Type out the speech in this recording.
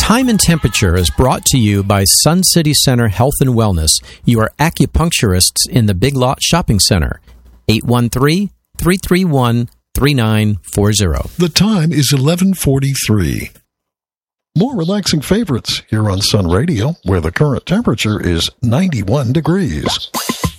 Time and Temperature is brought to you by Sun City Center Health and Wellness, your acupuncturists in the Big Lot Shopping Center. 813-331-3940. The time is 11:43. More relaxing favorites here on Sun Radio, where the current temperature is 91 degrees.